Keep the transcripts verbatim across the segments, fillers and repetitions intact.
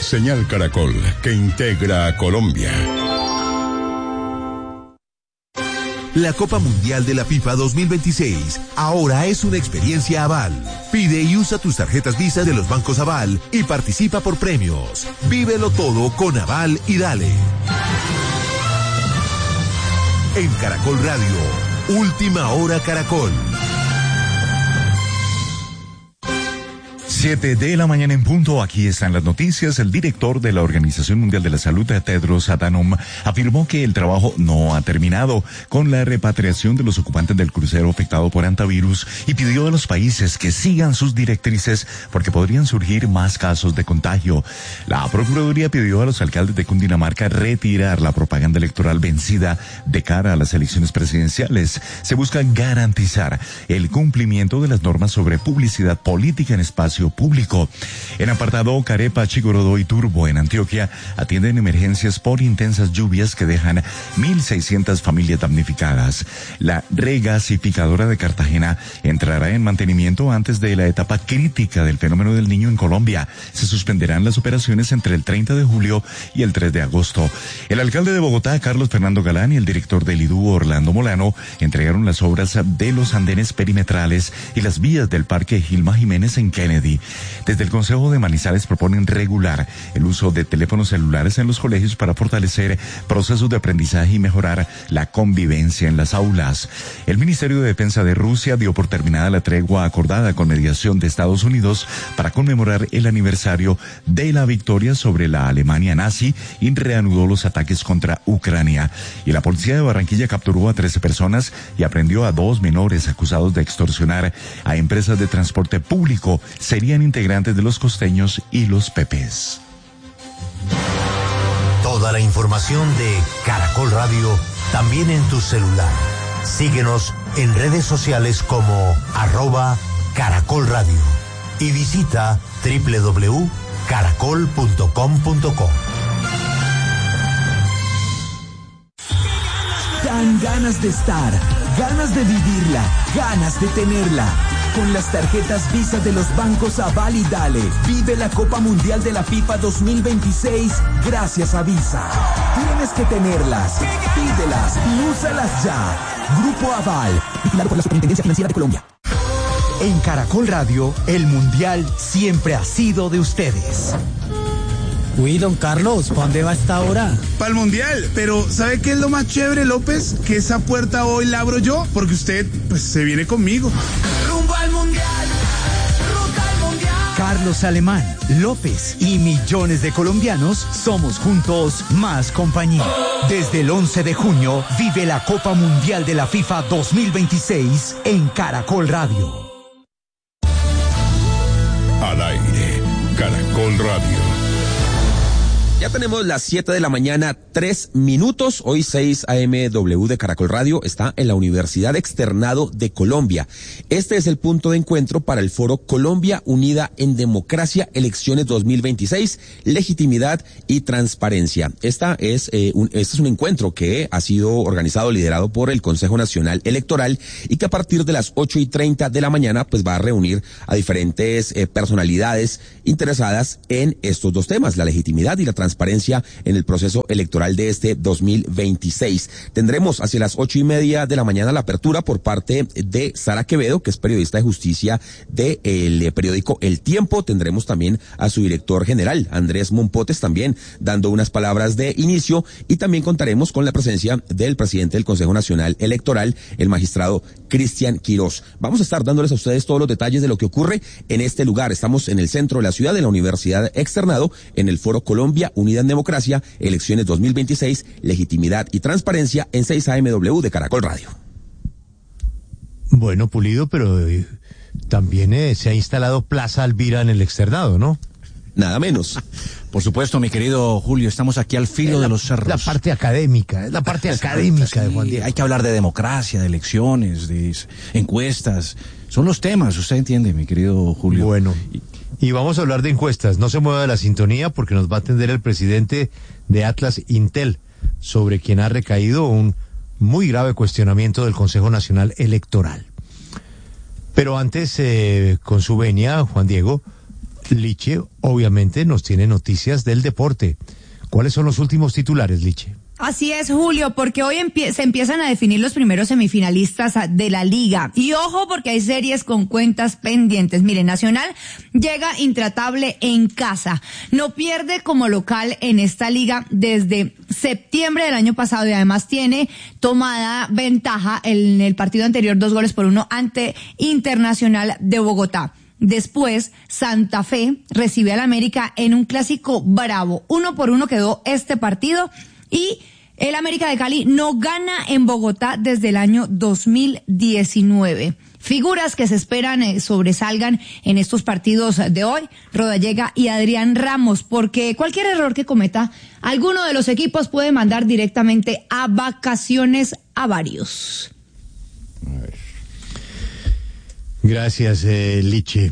Señal Caracol, que integra a Colombia. La Copa Mundial de la FIFA dos mil veintiséis ahora es una experiencia Aval. Pide y usa tus tarjetas Visa de los bancos Aval y participa por premios. Vívelo todo con Aval y dale. En Caracol Radio, Última Hora Caracol. Siete de la mañana en punto, aquí están las noticias. El director de la Organización Mundial de la Salud, Tedros Adhanom, afirmó que el trabajo no ha terminado con la repatriación de los ocupantes del crucero afectado por hantavirus y pidió a los países que sigan sus directrices porque podrían surgir más casos de contagio. La Procuraduría pidió a los alcaldes de Cundinamarca retirar la propaganda electoral vencida de cara a las elecciones presidenciales. Se busca garantizar el cumplimiento de las normas sobre publicidad política en espacio público. En apartado, Carepa, Chigorodó y Turbo en Antioquia atienden emergencias por intensas lluvias que dejan mil seiscientas familias damnificadas. La regasificadora de Cartagena entrará en mantenimiento antes de la etapa crítica del fenómeno del Niño en Colombia. Se suspenderán las operaciones entre el treinta de julio y el tres de agosto. El alcalde de Bogotá, Carlos Fernando Galán, y el director del I D U, Orlando Molano, entregaron las obras de los andenes perimetrales y las vías del Parque Gilma Jiménez en Kennedy. Desde el Consejo de Manizales proponen regular el uso de teléfonos celulares en los colegios para fortalecer procesos de aprendizaje y mejorar la convivencia en las aulas. El Ministerio de Defensa de Rusia dio por terminada la tregua acordada con mediación de Estados Unidos para conmemorar el aniversario de la victoria sobre la Alemania nazi y reanudó los ataques contra Ucrania. Y la policía de Barranquilla capturó a trece personas y aprendió a dos menores acusados de extorsionar a empresas de transporte público. Serían integrantes de los costeños y los pepes. Toda la información de Caracol Radio también en tu celular. Síguenos en redes sociales como arroba Caracol Radio y visita doble u doble u doble u punto caracol punto com punto co. Dan ganas de estar, ganas de vivirla, ganas de tenerla. Con las tarjetas Visa de los bancos Aval y Dale, vive la Copa Mundial de la FIFA dos mil veintiséis gracias a Visa. Tienes que tenerlas, pídelas y úsalas ya. Grupo Aval, vigilado por la Superintendencia Financiera de Colombia. En Caracol Radio, el Mundial siempre ha sido de ustedes. Uy, don Carlos, ¿para dónde va a esta hora? Para el Mundial, pero ¿sabe qué es lo más chévere, López? Que esa puerta hoy la abro yo, porque usted, pues, se viene conmigo. Rumbo al Mundial, ruta al Mundial. Carlos Alemán, López y millones de colombianos somos juntos más compañía. Desde el once de junio, vive la Copa Mundial de la FIFA dos mil veintiséis en Caracol Radio. Al aire, Caracol Radio. Ya tenemos las siete de la mañana, tres minutos. Hoy seis A M W de Caracol Radio está en la Universidad Externado de Colombia. Este es el punto de encuentro para el foro Colombia Unida en Democracia, Elecciones dos mil veintiséis, Legitimidad y Transparencia. Esta es, eh, un, este es un encuentro que ha sido organizado, liderado por el Consejo Nacional Electoral y que a partir de las ocho y treinta de la mañana pues va a reunir a diferentes eh, personalidades interesadas en estos dos temas, la legitimidad y la transparencia. transparencia en el proceso electoral de este dos mil veintiséis. Tendremos hacia las ocho y media de la mañana la apertura por parte de Sara Quevedo, que es periodista de justicia del de periódico El Tiempo. Tendremos también a su director general, Andrés Mompotes, también dando unas palabras de inicio, y también contaremos con la presencia del presidente del Consejo Nacional Electoral, el magistrado Cristian Quirós. Vamos a estar dándoles a ustedes todos los detalles de lo que ocurre en este lugar. Estamos en el centro de la ciudad, en la Universidad Externado, en el foro Colombia Unida en Democracia, Elecciones dos mil veintiséis, Legitimidad y Transparencia, en seis A M W de Caracol Radio. Bueno, Pulido, pero eh, también eh, se ha instalado Plaza Alvira en el Externado, ¿no? Nada menos. Por supuesto, mi querido Julio, estamos aquí al filo la, de los cerros. La parte académica, es la parte académica de Juan Diego. Hay que hablar de democracia, de elecciones, de encuestas. Son los temas, usted entiende, mi querido Julio. Bueno, y vamos a hablar de encuestas. No se mueva de la sintonía porque nos va a atender el presidente de Atlas Intel, sobre quien ha recaído un muy grave cuestionamiento del Consejo Nacional Electoral. Pero antes, eh, con su venia, Juan Diego, Liche, obviamente, nos tiene noticias del deporte. ¿Cuáles son los últimos titulares, Liche? Así es, Julio, porque hoy empie- se empiezan a definir los primeros semifinalistas de la liga. Y ojo, porque hay series con cuentas pendientes. Mire, Nacional llega intratable en casa. No pierde como local en esta liga desde septiembre del año pasado y además tiene tomada ventaja en el partido anterior, dos goles por uno ante Internacional de Bogotá. Después, Santa Fe recibe al América en un clásico bravo. Uno por uno quedó este partido. Y el América de Cali no gana en Bogotá desde el año dos mil diecinueve. Figuras que se esperan eh, sobresalgan en estos partidos de hoy, Rodallega y Adrián Ramos, porque cualquier error que cometa alguno de los equipos puede mandar directamente a vacaciones a varios. A ver. Gracias, eh, Liche.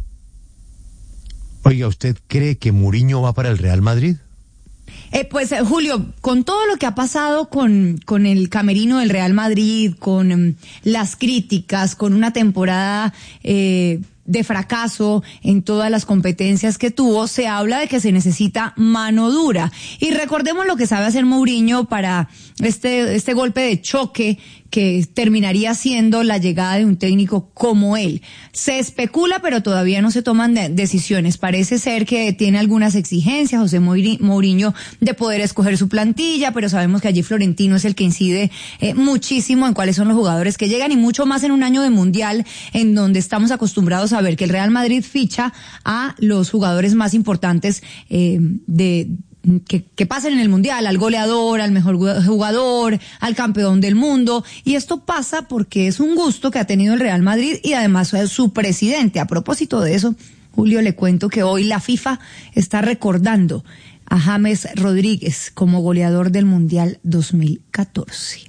Oiga, ¿usted cree que Mourinho va para el Real Madrid? Eh, pues, eh, Julio, con todo lo que ha pasado con, con el camerino del Real Madrid, con um, las críticas, con una temporada eh, de fracaso en todas las competencias que tuvo, se habla de que se necesita mano dura. Y recordemos lo que sabe hacer Mourinho para este, este golpe de choque que terminaría siendo la llegada de un técnico como él. Se especula, pero todavía no se toman de- decisiones. Parece ser que tiene algunas exigencias José Moiri- Mourinho de poder escoger su plantilla, pero sabemos que allí Florentino es el que incide eh, muchísimo en cuáles son los jugadores que llegan y mucho más en un año de mundial en donde estamos acostumbrados a ver que el Real Madrid ficha a los jugadores más importantes eh, de Que, que pasen en el mundial, al goleador, al mejor jugador, al campeón del mundo, y esto pasa porque es un gusto que ha tenido el Real Madrid y además es su presidente. A propósito de eso, Julio, le cuento que hoy la FIFA está recordando a James Rodríguez como goleador del Mundial dos mil catorce.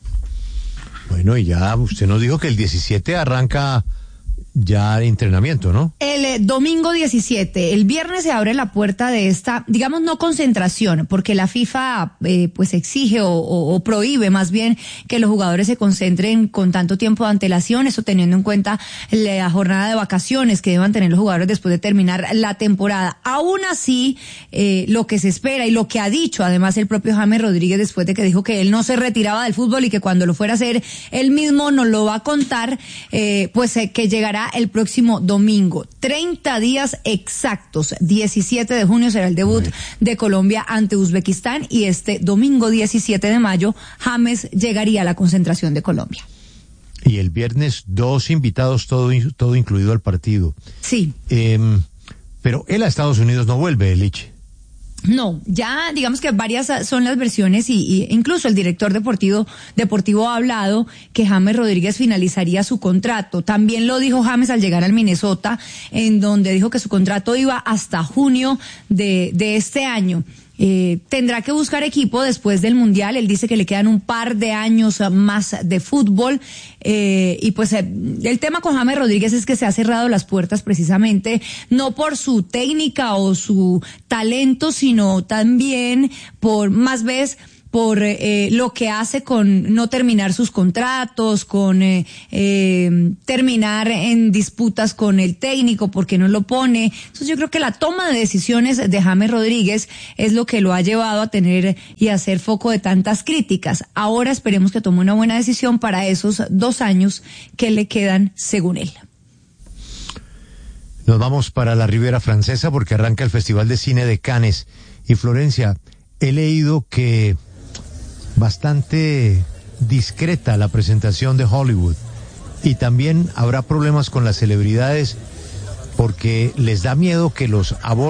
Bueno, y ya usted nos dijo que el diecisiete arranca ya el entrenamiento, ¿no? El eh, domingo diecisiete, el viernes se abre la puerta de esta, digamos, no concentración, porque la FIFA eh, pues exige o, o, o prohíbe más bien que los jugadores se concentren con tanto tiempo de antelación, eso teniendo en cuenta la jornada de vacaciones que deban tener los jugadores después de terminar la temporada. Aún así, eh, lo que se espera y lo que ha dicho además el propio James Rodríguez después de que dijo que él no se retiraba del fútbol y que cuando lo fuera a hacer él mismo nos lo va a contar, eh, pues eh, que llegará el próximo domingo. treinta días exactos. diecisiete de junio será el debut de Colombia ante Uzbekistán y este domingo diecisiete de mayo James llegaría a la concentración de Colombia. Y el viernes dos invitados, todo, todo incluido al partido. Sí. Eh, pero él a Estados Unidos no vuelve, Liche. No, ya digamos que varias son las versiones y, y incluso el director deportivo deportivo ha hablado que James Rodríguez finalizaría su contrato. También lo dijo James al llegar al Minnesota, en donde dijo que su contrato iba hasta junio de, de este año. Eh, tendrá que buscar equipo después del Mundial. Él dice que le quedan un par de años más de fútbol. Eh, y pues eh, el tema con James Rodríguez es que se ha cerrado las puertas precisamente no por su técnica o su talento, sino también por más veces por eh, lo que hace con no terminar sus contratos, con eh, eh, terminar en disputas con el técnico porque no lo pone. Entonces yo creo que la toma de decisiones de James Rodríguez es lo que lo ha llevado a tener y a ser foco de tantas críticas. Ahora esperemos que tome una buena decisión para esos dos años que le quedan según él. Nos vamos para la Riviera Francesa porque arranca el Festival de Cine de Cannes. Y Florencia, he leído que bastante discreta la presentación de Hollywood y también habrá problemas con las celebridades porque les da miedo que los aborten.